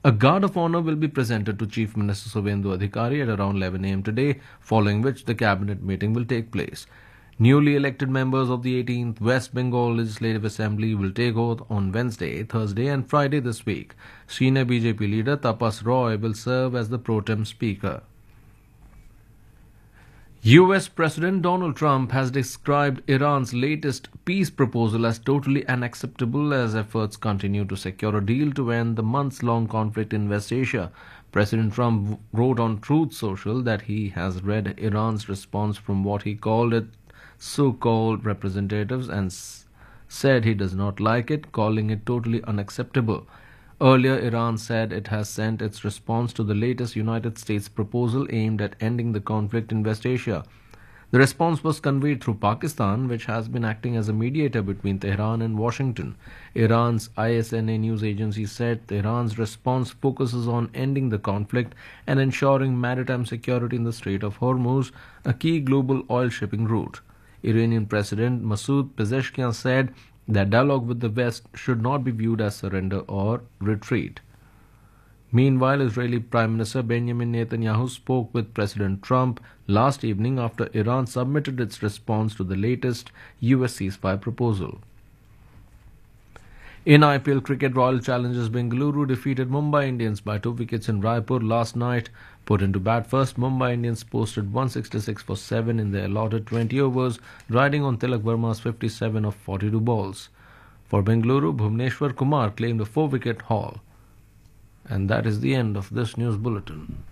A guard of honor will be presented to Chief Minister Suvendu Adhikari at around 11 a.m. today, following which the cabinet meeting will take place. Newly elected members of the 18th West Bengal Legislative Assembly will take oath on Wednesday, Thursday and Friday this week. Senior BJP leader Tapas Roy will serve as the pro tem speaker. US President Donald Trump has described Iran's latest peace proposal as totally unacceptable as efforts continue to secure a deal to end the months-long conflict in West Asia. President Trump wrote on Truth Social that he has read Iran's response from what he called its so-called representatives and said he does not like it, calling it totally unacceptable. Earlier, Iran said it has sent its response to the latest United States proposal aimed at ending the conflict in West Asia. The response was conveyed through Pakistan, which has been acting as a mediator between Tehran and Washington. Iran's ISNA news agency said Tehran's response focuses on ending the conflict and ensuring maritime security in the Strait of Hormuz, a key global oil shipping route. Iranian President Masoud Pezeshkian said that dialogue with the West should not be viewed as surrender or retreat. Meanwhile, Israeli Prime Minister Benjamin Netanyahu spoke with President Trump last evening after Iran submitted its response to the latest US ceasefire proposal. In IPL cricket, Royal Challengers Bengaluru defeated Mumbai Indians by 2 wickets in Raipur last night. Put into bat first, Mumbai Indians posted 166 for 7 in their allotted 20 overs, riding on Tilak Verma's 57 of 42 balls. For Bengaluru, Bhuvneshwar Kumar claimed a 4-wicket haul. And that is the end of this news bulletin.